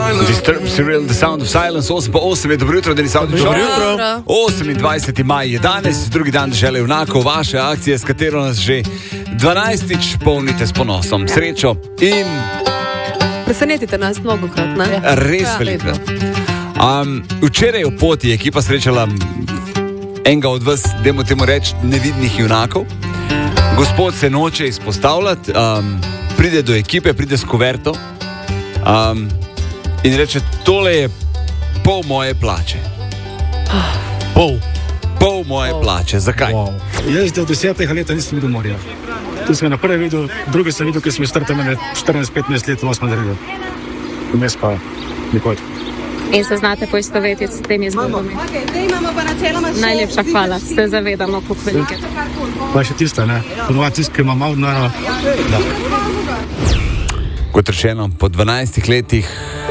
Disturbed, Cyril, The Sound of Silence, 8:08 je dobro jutro, Denis Avdić. Dobro jutro. 28. maj je danes, drugi dan Dežele junakov, vaše akcije, s katero nas že 12. polnite s ponosom, srečo in... Presenetite nas mnogokrat, ne? Res veliko. Včeraj v poti je ekipa srečala enega od vas, dajmo temu reči, nevidnih junakov. Gospod se noče izpostavljati, pride do ekipe, pride s kuverto in reče, tole je pol moje plače. Pol moje plače. Zakaj? Wow. Jaz do 10. leta nisem videl morja. Tu sem ga naprej videl, drugi sem videl, ker sem startal 14-15 let, 8 naredil. Vmes pa nikoli. In se znate poistovetiti s temi zgodbami. Najlepša hvala, se zavedamo, kako velike. Pa še tista, ne? Ponovati tist, ki ima malo denarja. Da. Kot rečeno, po 12 letih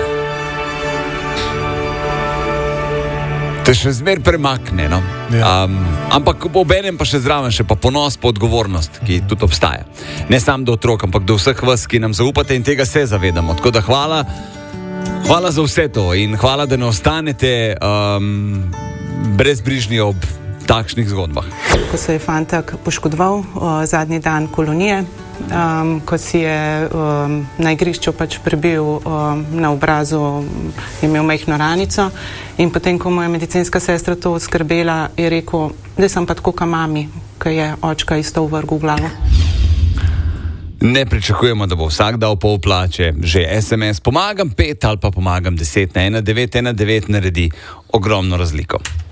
te še zmer premakne, no? Ja. Ampak obenem pa še zraven, še pa ponos, pa odgovornost, ki tudi obstaja. Ne samo do otrok, ampak do vseh vas, ki nam zaupate in tega se zavedamo. Tako da hvala za vse to in hvala, da ne ostanete brezbrižni ob takšnih zgodbah. Ko se je fantak poškodoval zadnji dan kolonije, ko si je na igrišču pač prebil na obrazu, imel majhno ranico in potem, ko mu je medicinska sestra to skrbela, je rekel, da sem pa tako ka mami, ki je očka isto vrgel v glavo. Ne pričakujemo, da bo vsak dal pol plače, že SMS pomagam 5 ali pa pomagam 10 na 1919 naredi ogromno razliko.